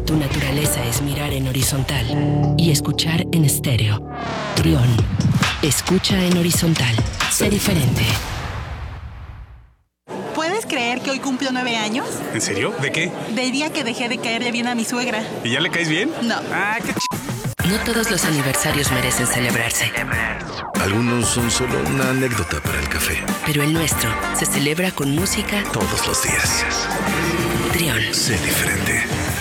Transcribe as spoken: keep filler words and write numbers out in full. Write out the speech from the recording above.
Tu naturaleza es mirar en horizontal y escuchar en estéreo. Trión. Escucha en horizontal. Sé diferente. ¿Puedes creer que hoy cumplo nueve años? ¿En serio? ¿De qué? Del día que dejé de caerle bien a mi suegra. ¿Y ya le caes bien? No. Ah, qué ch... No todos los aniversarios merecen celebrarse. Algunos son solo una anécdota para el café. Pero el nuestro se celebra con música Todos los días. Trión. Sé diferente.